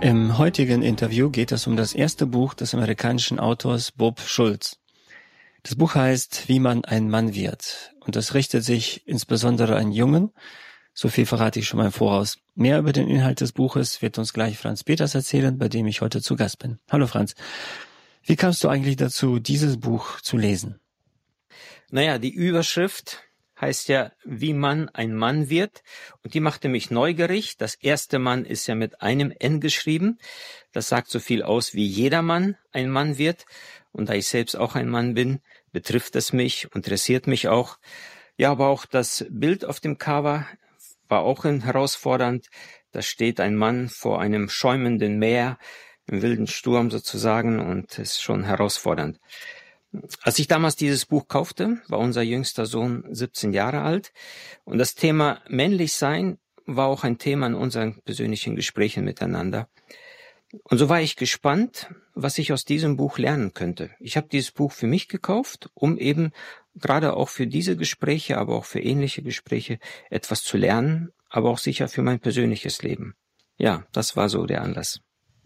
Im heutigen Interview geht es um das erste Buch des amerikanischen Autors Bob Schulz. Das Buch heißt Wie man ein Mann wird und es richtet sich insbesondere an Jungen. So viel verrate ich schon mal im Voraus. Mehr über den Inhalt des Buches wird uns gleich Franz Peters erzählen, bei dem ich heute zu Gast bin. Hallo Franz. Wie kamst du eigentlich dazu, dieses Buch zu lesen? Naja, die Überschrift heißt ja, wie man ein Mann wird. Und die machte mich neugierig. Das erste Mann ist ja mit einem N geschrieben. Das sagt so viel aus, wie jeder Mann ein Mann wird. Und da ich selbst auch ein Mann bin, betrifft es mich, interessiert mich auch. Ja, aber auch das Bild auf dem Cover war auch herausfordernd. Da steht ein Mann vor einem schäumenden Meer, im wilden Sturm sozusagen, und ist schon herausfordernd. Als ich damals dieses Buch kaufte, war unser jüngster Sohn 17 Jahre alt und das Thema männlich sein war auch ein Thema in unseren persönlichen Gesprächen miteinander. Und so war ich gespannt, was ich aus diesem Buch lernen könnte. Ich habe dieses Buch für mich gekauft, um eben gerade auch für diese Gespräche, aber auch für ähnliche Gespräche etwas zu lernen, aber auch sicher für mein persönliches Leben. Ja, das war so der Anlass.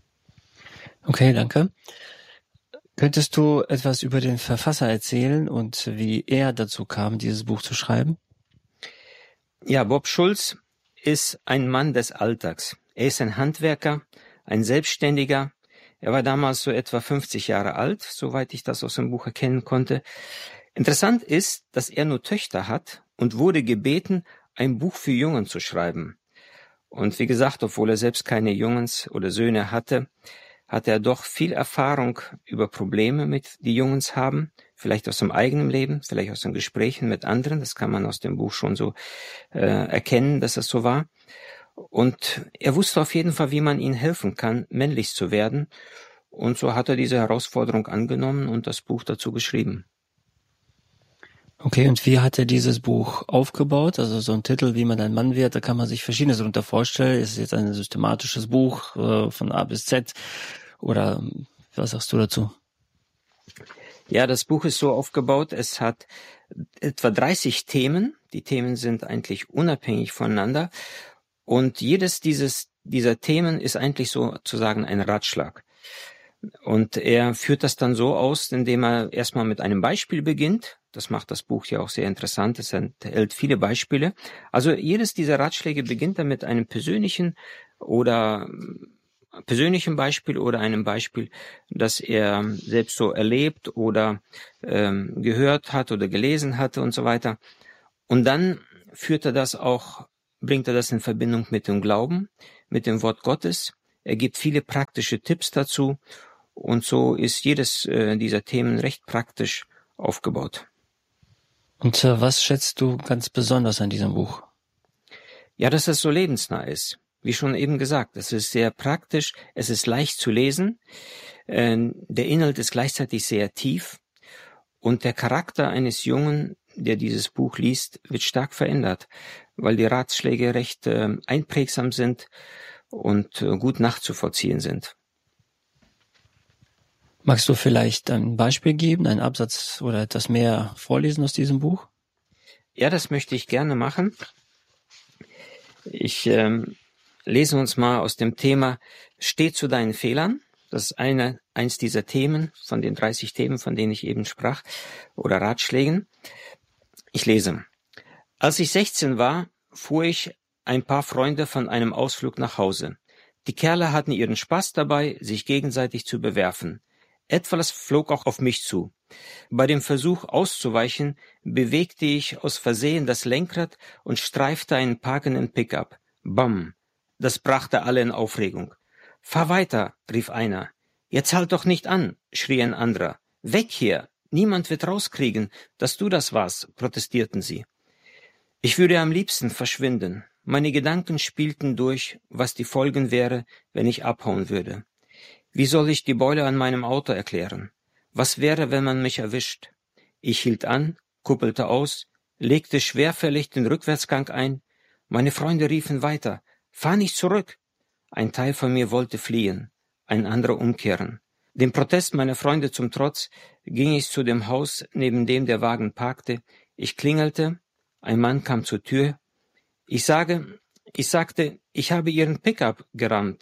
Okay, danke. Könntest du etwas über den Verfasser erzählen und wie er dazu kam, dieses Buch zu schreiben? Ja, Bob Schulz ist ein Mann des Alltags. Er ist ein Handwerker, ein Selbstständiger. Er war damals so etwa 50 Jahre alt, soweit ich das aus dem Buch erkennen konnte. Interessant ist, dass er nur Töchter hat und wurde gebeten, ein Buch für Jungen zu schreiben. Und wie gesagt, obwohl er selbst keine Jungs oder Söhne hatte er doch viel Erfahrung über Probleme, die Jungs haben, vielleicht aus dem eigenen Leben, vielleicht aus den Gesprächen mit anderen, das kann man aus dem Buch schon so erkennen, dass es so war. Und er wusste auf jeden Fall, wie man ihnen helfen kann, männlich zu werden. Und so hat er diese Herausforderung angenommen und das Buch dazu geschrieben. Okay, und wie hat er dieses Buch aufgebaut? Also so ein Titel, wie man ein Mann wird, da kann man sich Verschiedenes darunter vorstellen. Ist es jetzt ein systematisches Buch von A bis Z oder was sagst du dazu? Ja, das Buch ist so aufgebaut, es hat etwa 30 Themen. Die Themen sind eigentlich unabhängig voneinander und jedes dieser Themen ist eigentlich sozusagen ein Ratschlag. Und er führt das dann so aus, indem er erstmal mit einem Beispiel beginnt. Das macht das Buch ja auch sehr interessant. Es enthält viele Beispiele. Also jedes dieser Ratschläge beginnt dann mit einem persönlichen Beispiel oder einem Beispiel, das er selbst so erlebt oder gehört hat oder gelesen hatte und so weiter. Und dann bringt er das in Verbindung mit dem Glauben, mit dem Wort Gottes. Er gibt viele praktische Tipps dazu. Und so ist jedes dieser Themen recht praktisch aufgebaut. Und was schätzt du ganz besonders an diesem Buch? Ja, dass es so lebensnah ist. Wie schon eben gesagt, es ist sehr praktisch, es ist leicht zu lesen, der Inhalt ist gleichzeitig sehr tief und der Charakter eines Jungen, der dieses Buch liest, wird stark verändert, weil die Ratschläge recht einprägsam sind und gut nachzuvollziehen sind. Magst du vielleicht ein Beispiel geben, einen Absatz oder etwas mehr vorlesen aus diesem Buch? Ja, das möchte ich gerne machen. Ich lese uns mal aus dem Thema Steh zu deinen Fehlern. Das ist eins dieser Themen von den 30 Themen, von denen ich eben sprach, oder Ratschlägen. Ich lese. Als ich 16 war, fuhr ich ein paar Freunde von einem Ausflug nach Hause. Die Kerle hatten ihren Spaß dabei, sich gegenseitig zu bewerfen. Etwas flog auch auf mich zu. Bei dem Versuch auszuweichen, bewegte ich aus Versehen das Lenkrad und streifte einen parkenden Pickup. Bam! Das brachte alle in Aufregung. Fahr weiter, rief einer. Jetzt halt doch nicht an, schrie ein anderer. Weg hier! Niemand wird rauskriegen, dass du das warst, protestierten sie. Ich würde am liebsten verschwinden. Meine Gedanken spielten durch, was die Folgen wäre, wenn ich abhauen würde. Wie soll ich die Beule an meinem Auto erklären? Was wäre, wenn man mich erwischt? Ich hielt an, kuppelte aus, legte schwerfällig den Rückwärtsgang ein. Meine Freunde riefen weiter. Fahr nicht zurück! Ein Teil von mir wollte fliehen, ein anderer umkehren. Dem Protest meiner Freunde zum Trotz ging ich zu dem Haus, neben dem der Wagen parkte. Ich klingelte, ein Mann kam zur Tür. Ich sagte, ich habe Ihren Pickup gerammt.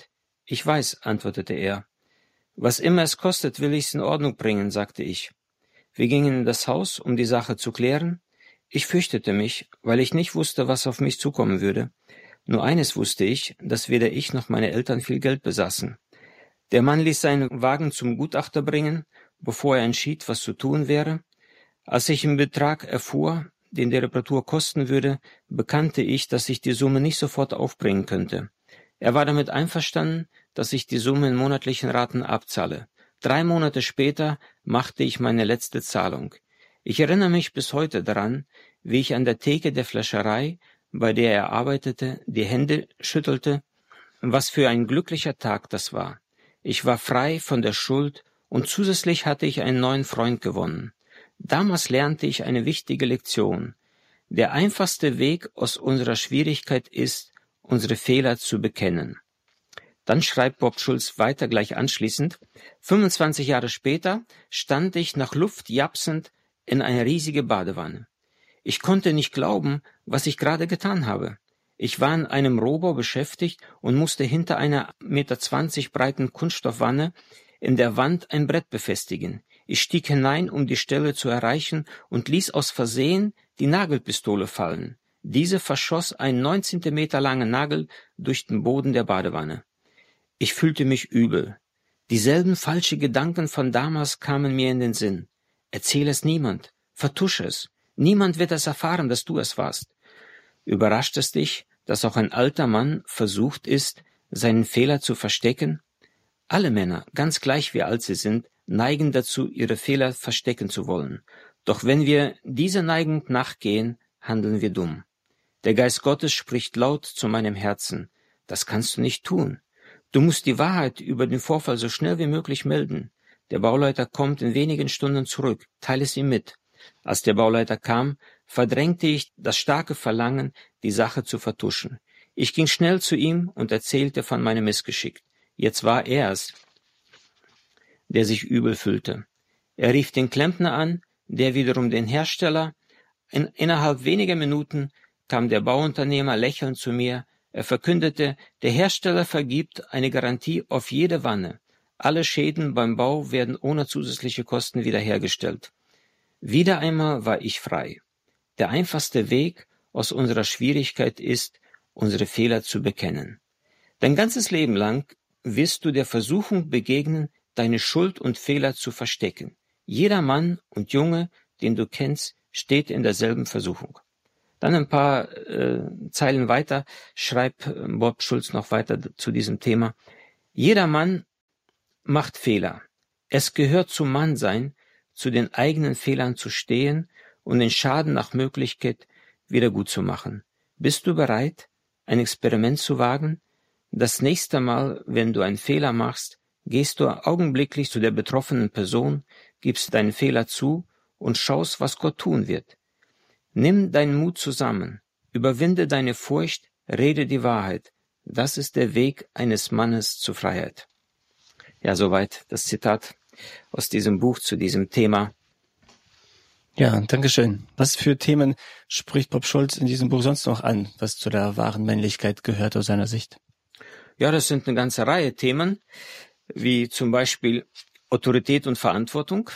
Ich weiß, antwortete er. Was immer es kostet, will ich's in Ordnung bringen, sagte ich. Wir gingen in das Haus, um die Sache zu klären. Ich fürchtete mich, weil ich nicht wusste, was auf mich zukommen würde. Nur eines wusste ich, dass weder ich noch meine Eltern viel Geld besaßen. Der Mann ließ seinen Wagen zum Gutachter bringen, bevor er entschied, was zu tun wäre. Als ich den Betrag erfuhr, den die Reparatur kosten würde, bekannte ich, dass ich die Summe nicht sofort aufbringen könnte. Er war damit einverstanden, dass ich die Summe in monatlichen Raten abzahle. 3 Monate später machte ich meine letzte Zahlung. Ich erinnere mich bis heute daran, wie ich an der Theke der Fleischerei, bei der er arbeitete, die Hände schüttelte. Was für ein glücklicher Tag das war. Ich war frei von der Schuld und zusätzlich hatte ich einen neuen Freund gewonnen. Damals lernte ich eine wichtige Lektion. Der einfachste Weg aus unserer Schwierigkeit ist, unsere Fehler zu bekennen. Dann schreibt Bob Schulz weiter gleich anschließend, 25 Jahre später stand ich nach Luft japsend in einer riesigen Badewanne. Ich konnte nicht glauben, was ich gerade getan habe. Ich war in einem Rohbau beschäftigt und musste hinter einer 1,20 Meter breiten Kunststoffwanne in der Wand ein Brett befestigen. Ich stieg hinein, um die Stelle zu erreichen und ließ aus Versehen die Nagelpistole fallen. Diese verschoss einen 9 Zentimeter langen Nagel durch den Boden der Badewanne. Ich fühlte mich übel. Dieselben falschen Gedanken von damals kamen mir in den Sinn. Erzähl es niemand, vertusche es. Niemand wird es erfahren, dass du es warst. Überrascht es dich, dass auch ein alter Mann versucht ist, seinen Fehler zu verstecken? Alle Männer, ganz gleich wie alt sie sind, neigen dazu, ihre Fehler verstecken zu wollen. Doch wenn wir dieser Neigung nachgehen, handeln wir dumm. Der Geist Gottes spricht laut zu meinem Herzen. Das kannst du nicht tun. Du musst die Wahrheit über den Vorfall so schnell wie möglich melden. Der Bauleiter kommt in wenigen Stunden zurück. Teile es ihm mit. Als der Bauleiter kam, verdrängte ich das starke Verlangen, die Sache zu vertuschen. Ich ging schnell zu ihm und erzählte von meinem Missgeschick. Jetzt war er es, der sich übel fühlte. Er rief den Klempner an, der wiederum den Hersteller. Innerhalb weniger Minuten kam der Bauunternehmer lächelnd zu mir. Er verkündete, der Hersteller vergibt eine Garantie auf jede Wanne. Alle Schäden beim Bau werden ohne zusätzliche Kosten wiederhergestellt. Wieder einmal war ich frei. Der einfachste Weg aus unserer Schwierigkeit ist, unsere Fehler zu bekennen. Dein ganzes Leben lang wirst du der Versuchung begegnen, deine Schuld und Fehler zu verstecken. Jeder Mann und Junge, den du kennst, steht in derselben Versuchung. Dann ein paar Zeilen weiter schreibt Bob Schulz noch weiter zu diesem Thema. Jeder Mann macht Fehler. Es gehört zum Mannsein, zu den eigenen Fehlern zu stehen und den Schaden nach Möglichkeit wieder gut zu machen. Bist du bereit, ein Experiment zu wagen? Das nächste Mal, wenn du einen Fehler machst, gehst du augenblicklich zu der betroffenen Person, gibst deinen Fehler zu und schaust, was Gott tun wird. Nimm deinen Mut zusammen, überwinde deine Furcht, rede die Wahrheit. Das ist der Weg eines Mannes zur Freiheit. Ja, soweit das Zitat aus diesem Buch zu diesem Thema. Ja, Dankeschön. Was für Themen spricht Bob Schulz in diesem Buch sonst noch an, was zu der wahren Männlichkeit gehört aus seiner Sicht? Ja, das sind eine ganze Reihe Themen, wie zum Beispiel Autorität und Verantwortung.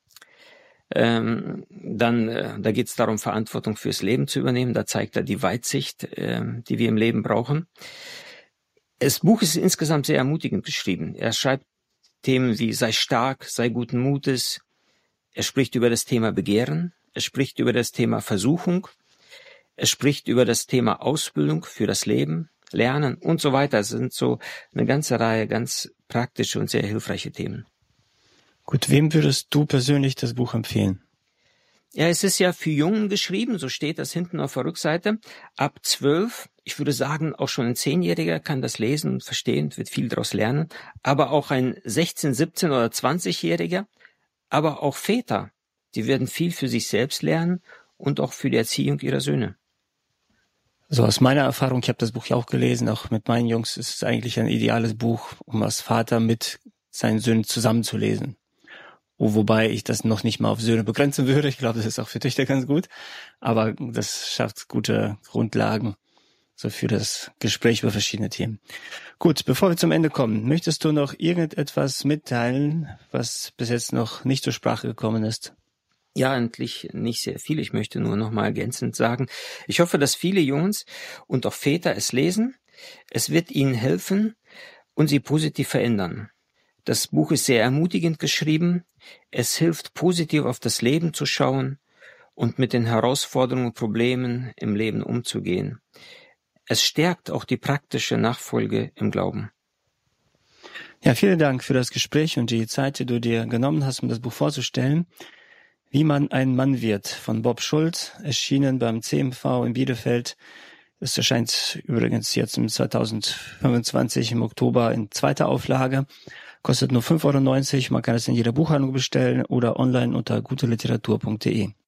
Da geht es darum, Verantwortung fürs Leben zu übernehmen. Da zeigt er die Weitsicht, die wir im Leben brauchen. Das Buch ist insgesamt sehr ermutigend geschrieben. Er schreibt Themen wie sei stark, sei guten Mutes. Er spricht über das Thema Begehren. Er spricht über das Thema Versuchung. Er spricht über das Thema Ausbildung für das Leben, Lernen und so weiter. Es sind so eine ganze Reihe ganz praktische und sehr hilfreiche Themen. Gut, wem würdest du persönlich das Buch empfehlen? Ja, es ist ja für Jungen geschrieben, so steht das hinten auf der Rückseite. Ab 12, ich würde sagen, auch schon ein 10-Jähriger kann das lesen und verstehen, wird viel daraus lernen. Aber auch ein 16-, 17- oder 20-Jähriger, aber auch Väter, die werden viel für sich selbst lernen und auch für die Erziehung ihrer Söhne. So aus meiner Erfahrung, ich habe das Buch ja auch gelesen, auch mit meinen Jungs, ist es eigentlich ein ideales Buch, um als Vater mit seinen Söhnen zusammenzulesen. Wobei ich das noch nicht mal auf Söhne begrenzen würde. Ich glaube, das ist auch für Töchter ganz gut. Aber das schafft gute Grundlagen so für das Gespräch über verschiedene Themen. Gut, bevor wir zum Ende kommen, möchtest du noch irgendetwas mitteilen, was bis jetzt noch nicht zur Sprache gekommen ist? Ja, eigentlich nicht sehr viel. Ich möchte nur noch mal ergänzend sagen, ich hoffe, dass viele Jungs und auch Väter es lesen. Es wird ihnen helfen und sie positiv verändern. Das Buch ist sehr ermutigend geschrieben. Es hilft, positiv auf das Leben zu schauen und mit den Herausforderungen und Problemen im Leben umzugehen. Es stärkt auch die praktische Nachfolge im Glauben. Ja, vielen Dank für das Gespräch und die Zeit, die du dir genommen hast, um das Buch vorzustellen. Wie man ein Mann wird, von Bob Schulz, erschienen beim CMV in Bielefeld. Es erscheint übrigens jetzt im 2025 im Oktober in zweiter Auflage. Kostet nur 5,90 €. Man kann es in jeder Buchhandlung bestellen oder online unter guteliteratur.de.